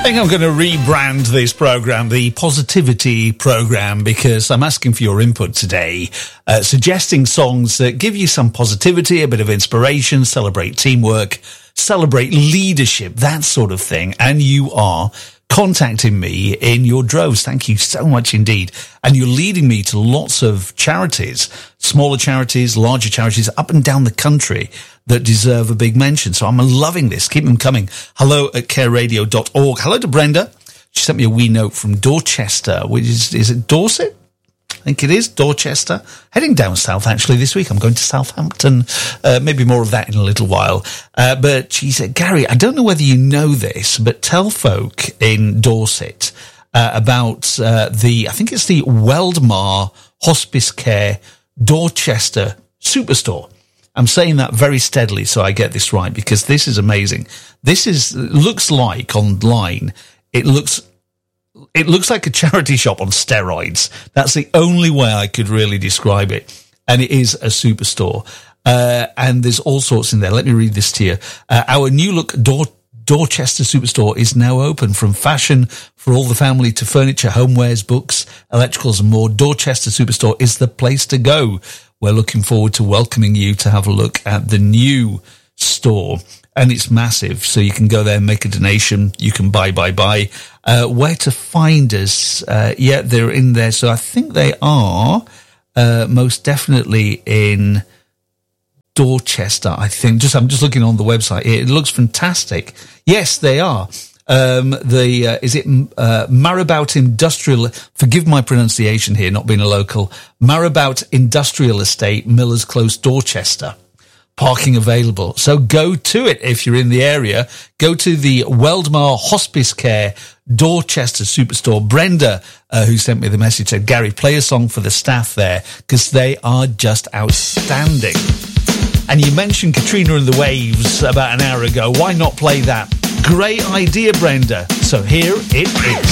think I'm going to rebrand this program, the Positivity program, because I'm asking for your input today, suggesting songs that give you some positivity, a bit of inspiration, celebrate teamwork, celebrate leadership, that sort of thing. And you are contacting me in your droves. Thank you so much indeed. And you're leading me to lots of charities, smaller charities, larger charities up and down the country that deserve a big mention. So I'm loving this. Keep them coming. hello@careradio.org. Hello to Brenda. She sent me a wee note from Dorchester, which is it Dorset? I think it is Dorchester. Heading down south actually this week. I'm going to Southampton. Maybe more of that in a little while. But she said, Gary, I don't know whether you know this, but tell folk in Dorset about I think it's the Weldmar Hospice Care Dorchester Superstore. I'm saying that very steadily so I get this right, because this is amazing. Looks like online, it looks like a charity shop on steroids. That's the only way I could really describe it. And it is a superstore. And there's all sorts in there. Let me read this to you. Our new look Dorchester Superstore is now open, from fashion for all the family to furniture, homewares, books, electricals and more. Dorchester Superstore is the place to go. We're looking forward to welcoming you to have a look at the new store. And it's massive, so you can go there and make a donation. You can buy. Where to find us? Yeah, they're in there. So I think they are most definitely in Dorchester, I think. I'm just looking on the website here. It looks fantastic. Yes, they are. Is it Marabout Industrial, forgive my pronunciation here, not being a local, Marabout Industrial Estate, Millers Close, Dorchester. Parking available. So go to it if you're in the area. Go to the Weldmar Hospice Care Dorchester Superstore. Brenda, who sent me the message, said, Gary, play a song for the staff there, because they are just outstanding. And you mentioned Katrina and the Waves about an hour ago. Why not play that? Great idea, Brenda. So here it is.